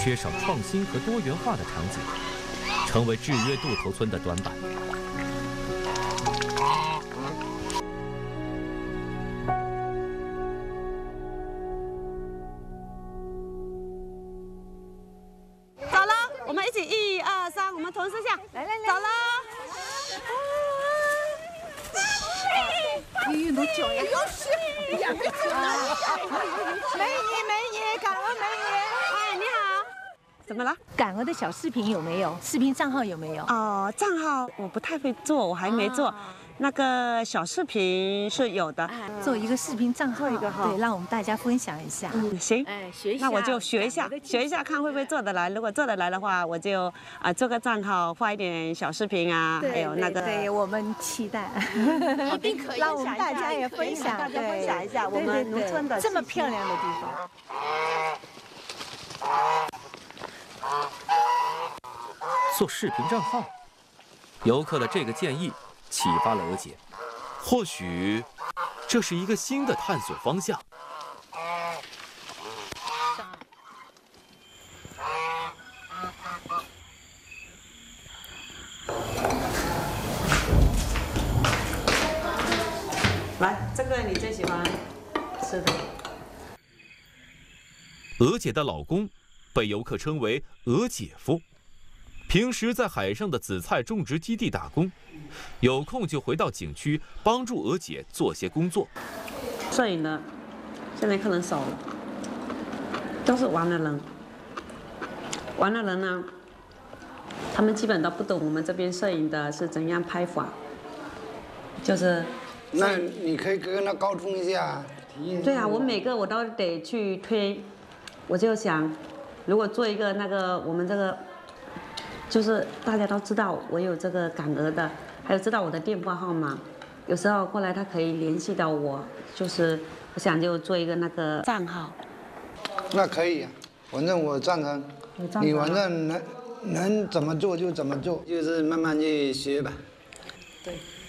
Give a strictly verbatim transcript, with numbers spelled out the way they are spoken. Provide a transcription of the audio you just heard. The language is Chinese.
缺少创新和多元化的场景，成为制约渡头村的短板。 走了，我们一起一二三，我们同时下，来来来，走了。 运动久呀， 有事，两个字美女美女，感恩美女。哎，你好，怎么了？ 感恩的小视频有没有？视频账号有没有？ 哦，账号我不太会做，我还没做。啊 那个小视频是有的， 做一个视频账号， 做一个哈， 对，让我们大家分享一下。 嗯，行， 哎，学一下， 那我就学一下，学一下看会不会做得来。如果做得来的话，我就啊做个账号，发一点小视频啊，还有那个， 对我们期待， 一定可以， 让我们大家也分享， 大家分享一下我们农村的这么漂亮的地方。做视频账号，游客的这个建议启发了娥姐。 或许，这是一个新的探索方向。 来，这个你最喜欢吃的？ 娥姐的老公被游客称为“娥姐夫”，平时在海上的紫菜种植基地打工。 有空就回到景区帮助娥姐做些工作。 摄影的，现在可能少了，都是玩的人。玩的人呢，他们基本都不懂我们这边摄影的是怎样拍法，就是。 那你可以跟他沟通一下。 对啊，我每个我都得去推，我就想，如果做一个那个我们这个，就是大家都知道我有这个感鹅的。 还有知道我的电话号码，有时候过来他可以联系到我，就是我想就做一个那个账号。 那可以呀、啊，反正我赞成。你反正能能怎么做就怎么做，就是慢慢去学吧。 对。